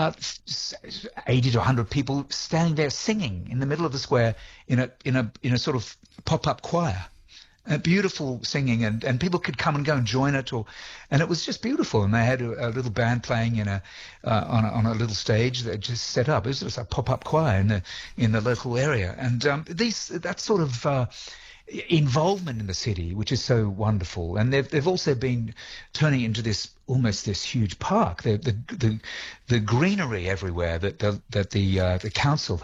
80 to 100 people standing there singing in the middle of the square in a sort of pop-up choir. Beautiful singing, and people could come and go and join it, and it was just beautiful. And they had a little band playing on a little stage that just set up. It was just a pop-up choir in the local area, and that sort of involvement in the city, which is so wonderful. And they've also been turning into this huge park. The greenery everywhere that the council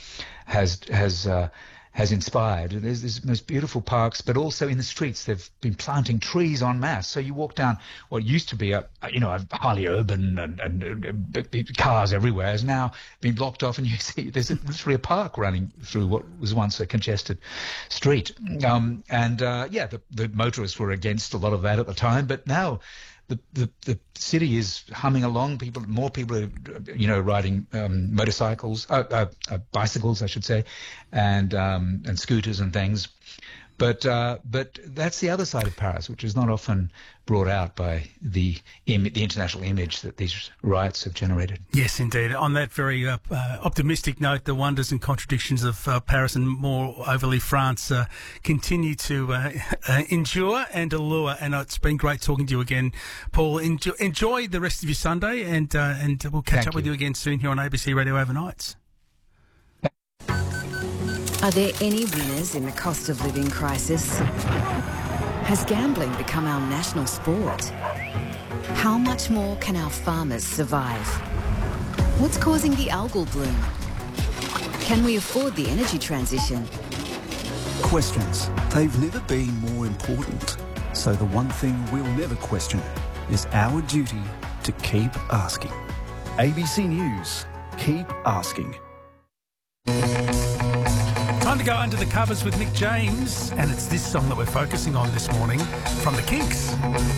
has inspired. There's these most beautiful parks, but also in the streets they've been planting trees en masse. So you walk down what used to be a highly urban and cars everywhere has now been blocked off, and you see there's literally a park running through what was once a congested street. The motorists were against a lot of that at the time, but now the city is humming along. More people are, riding motorcycles, bicycles, I should say, and scooters and things. But that's the other side of Paris, which is not often brought out by the international image that these riots have generated. Yes, indeed. On that very optimistic note, the wonders and contradictions of Paris, and more overly France, continue to endure and allure. And it's been great talking to you again, Paul. Enjoy the rest of your Sunday, and we'll catch up with you again soon here on ABC Radio Overnights. Are there any winners in the cost of living crisis? Has gambling become our national sport? How much more can our farmers survive? What's causing the algal bloom? Can we afford the energy transition? Questions. They've never been more important. So the one thing we'll never question is our duty to keep asking. ABC News. Keep asking. Time to go under the covers with Nick James, and it's this song that we're focusing on this morning from the Kinks.